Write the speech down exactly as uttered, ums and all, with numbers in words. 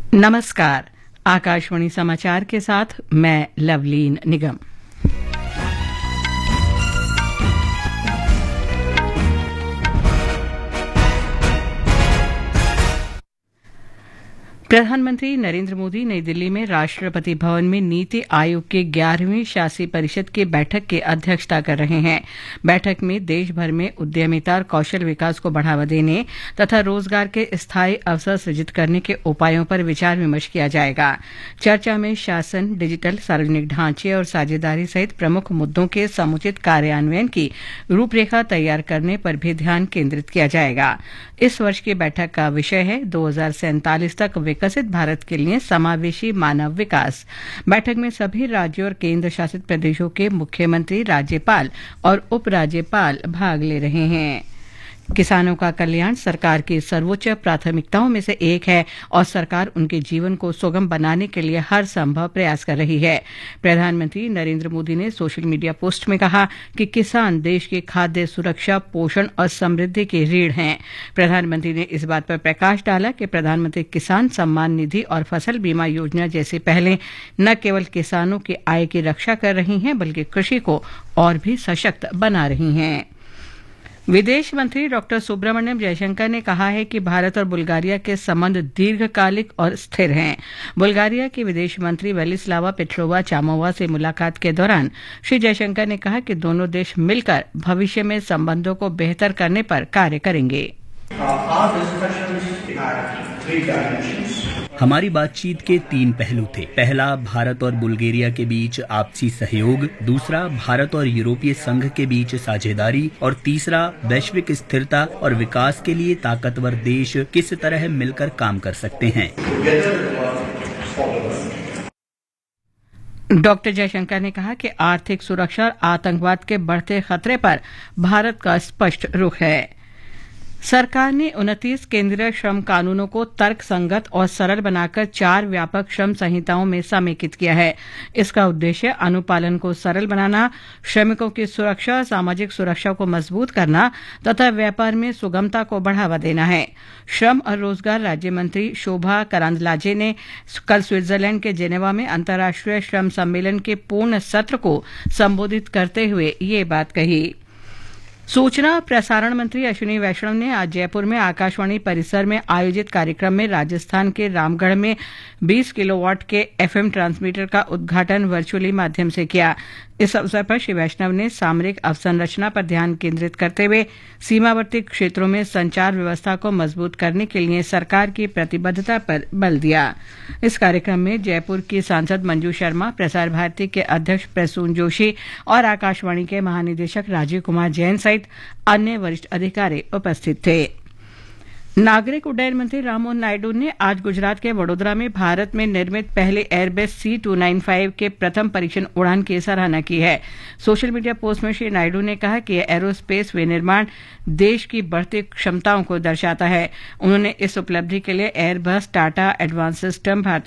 नमस्कार। आकाशवाणी समाचार के साथ मैं लवलीन निगम। प्रधानमंत्री नरेंद्र मोदी नई दिल्ली में राष्ट्रपति भवन में नीति आयोग के ग्यारहवीं शासी परिषद की बैठक की अध्यक्षता कर रहे हैं। बैठक में देश भर में उद्यमिता और कौशल विकास को बढ़ावा देने तथा रोजगार के स्थायी अवसर सृजित करने के उपायों पर विचार विमर्श किया जाएगा। चर्चा में शासन, डिजिटल, सार्वजनिक ढांचे और साझेदारी सहित प्रमुख मुद्दों के समुचित कार्यान्वयन की रूपरेखा तैयार करने पर भी ध्यान केंद्रित किया जाएगा। इस वर्ष की बैठक का विषय है दो हजार सैंतालीस तक विकसित भारत के लिए समावेशी मानव विकास। बैठक में सभी राज्यों और केंद्र शासित प्रदेशों के मुख्यमंत्री, राज्यपाल और उपराज्यपाल भाग ले रहे हैं। किसानों का कल्याण सरकार की सर्वोच्च प्राथमिकताओं में से एक है और सरकार उनके जीवन को सुगम बनाने के लिए हर संभव प्रयास कर रही है। प्रधानमंत्री नरेंद्र मोदी ने सोशल मीडिया पोस्ट में कहा कि किसान देश की खाद्य सुरक्षा, पोषण और समृद्धि की रीढ़ हैं। प्रधानमंत्री ने इस बात पर प्रकाश डाला कि प्रधानमंत्री किसान सम्मान निधि और फसल बीमा योजना जैसी पहलें न केवल किसानों की आय की रक्षा कर रही हैं बल्कि कृषि को और भी सशक्त बना रही हैं। विदेश मंत्री डॉक्टर सुब्रमण्यम जयशंकर ने कहा है कि भारत और बुल्गारिया के संबंध दीर्घकालिक और स्थिर हैं। बुल्गारिया के विदेश मंत्री वेलिस्लावा पेट्रोवा चामोवा से मुलाकात के दौरान श्री जयशंकर ने कहा कि दोनों देश मिलकर भविष्य में संबंधों को बेहतर करने पर कार्य करेंगे। हमारी बातचीत के तीन पहलू थे। पहला, भारत और बुल्गारिया के बीच आपसी सहयोग। दूसरा, भारत और यूरोपीय संघ के बीच साझेदारी। और तीसरा, वैश्विक स्थिरता और विकास के लिए ताकतवर देश किस तरह मिलकर काम कर सकते हैं। डॉक्टर जयशंकर ने कहा कि आर्थिक सुरक्षा और आतंकवाद के बढ़ते खतरे पर भारत का स्पष्ट रुख है। सरकार ने उनतीस केंद्रीय श्रम कानूनों को तर्कसंगत और सरल बनाकर चार व्यापक श्रम संहिताओं में समेकित किया है। इसका उद्देश्य अनुपालन को सरल बनाना, श्रमिकों की सुरक्षा, सामाजिक सुरक्षा को मजबूत करना तथा व्यापार में सुगमता को बढ़ावा देना है। श्रम और रोजगार राज्य मंत्री शोभा करांदलाजे ने कल स्विट्जरलैंड के जेनेवा में अंतर्राष्ट्रीय श्रम सम्मेलन के पूर्ण सत्र को संबोधित करते हुए ये बात कही। सूचना और प्रसारण मंत्री अश्विनी वैष्णव ने आज जयपुर में आकाशवाणी परिसर में आयोजित कार्यक्रम में राजस्थान के रामगढ़ में बीस किलोवाट के एफएम ट्रांसमीटर का उद्घाटन वर्चुअली माध्यम से किया। इस अवसर पर श्री वैष्णव ने सामरिक अवसंरचना पर ध्यान केंद्रित करते हुए सीमावर्ती क्षेत्रों में संचार व्यवस्था को मजबूत करने के लिए सरकार की प्रतिबद्धता पर बल दिया। इस कार्यक्रम में जयपुर की सांसद मंजू शर्मा, प्रसार भारती के अध्यक्ष प्रसून जोशी और आकाशवाणी के महानिदेशक राजीव कुमार जैन सहित अन्य वरिष्ठ अधिकारी उपस्थित थे। नागरिक उड्डयन मंत्री राममोहन नायडू ने आज गुजरात के वडोदरा में भारत में निर्मित पहले Airbus C to nine five के प्रथम परीक्षण उड़ान की सराहना की है। सोशल मीडिया पोस्ट में श्री नायडू ने कहा कि एरोस्पेस विनिर्माण देश की बढ़ती क्षमताओं को दर्शाता है। उन्होंने इस उपलब्धि के लिए एयरबस, टाटा एडवांस सिस्टम, भारतीय